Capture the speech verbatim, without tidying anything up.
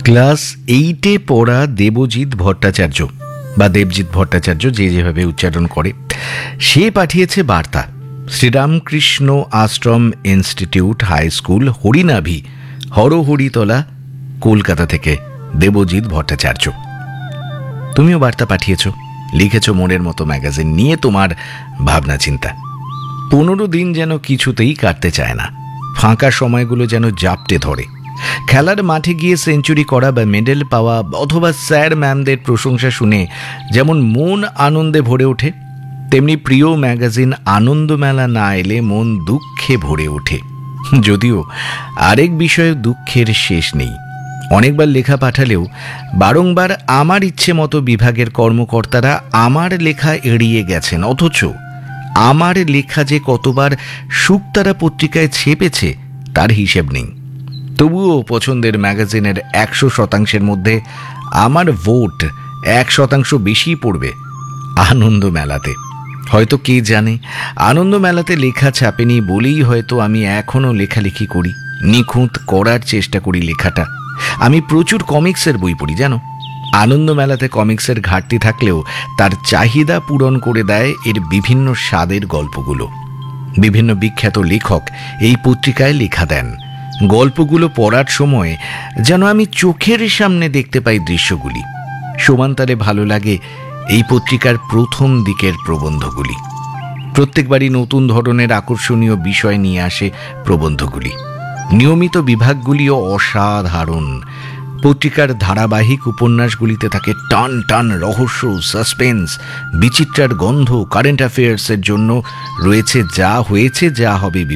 Class এইটে পড়া দেবজিৎ ভট্টাচার্য বা দেবজিৎ ভট্টাচার্য, যে যেভাবে উচ্চারণ করে, সে পাঠিয়েছে বার্তা। শ্রীরামকৃষ্ণ আশ্রম institute high school, Harinavi, হরহরিতলা, Kolkata থেকে দেবজিৎ ভট্টাচার্য। তুমিও বার্তা পাঠিয়েছ, লিখেছ মনের মতো ম্যাগাজিন নিয়ে তোমার ভাবনা চিন্তা। পনেরো দিন যেন কিছুতেই কাটতে চায় না, ফাঁকা সময়গুলো যেন জাপটে ধরে। খেলার মাঠে গিয়ে সেঞ্চুরি করা বা মেডেল পাওয়া অথবা স্যার ম্যামদের প্রশংসা শুনে যেমন মন আনন্দে ভরে ওঠে, তেমনি প্রিয় ম্যাগাজিন আনন্দমেলা না এলে মন দুঃখে ভরে ওঠে। যদিও আরেক বিষয়ে দুঃখের শেষ নেই। অনেকবার লেখা পাঠালেও বারংবার আমার ইচ্ছে মতো বিভাগের কর্মকর্তারা আমার লেখা এড়িয়ে গেছেন, অথচ আমার লেখা যে কতবার শুকতারা পত্রিকায় ছেপেছে তার হিসেব নেই। তবুও পছন্দের ম্যাগাজিনের একশো শতাংশের মধ্যে আমার ভোট এক শতাংশ বেশি পড়বে আনন্দ মেলাতে। হয়তো কে জানে, আনন্দ মেলাতে লেখা ছাপেনি বলেই হয়তো আমি এখনও লেখালেখি করি, নিখুঁত করার চেষ্টা করি লেখাটা। আমি প্রচুর কমিক্সের বই পড়ি জানো। আনন্দ মেলাতে কমিক্সের ঘাটতি থাকলেও তার চাহিদা পূরণ করে দেয় এর বিভিন্ন স্বাদের গল্পগুলো। বিভিন্ন বিখ্যাত লেখক এই পত্রিকায় লেখা দেন। গল্পগুলো পড়ার সময় যেন আমি চোখের সামনে দেখতে পাই দৃশ্যগুলি। সমান্তরে ভালো লাগে এই পত্রিকার প্রথম দিকের প্রবন্ধগুলি। প্রত্যেকবারই নতুন ধরনের আকর্ষণীয় বিষয় নিয়ে আসে প্রবন্ধগুলি। নিয়মিত বিভাগগুলিও অসাধারণ। পত্রিকার ধারাবাহিক উপন্যাসগুলিতে থাকে টান টান রহস্য, সাসপেন্স, বিচিত্রার গন্ধ। কারেন্ট অ্যাফেয়ার্সের জন্য রয়েছে যা হয়েছে যা হবে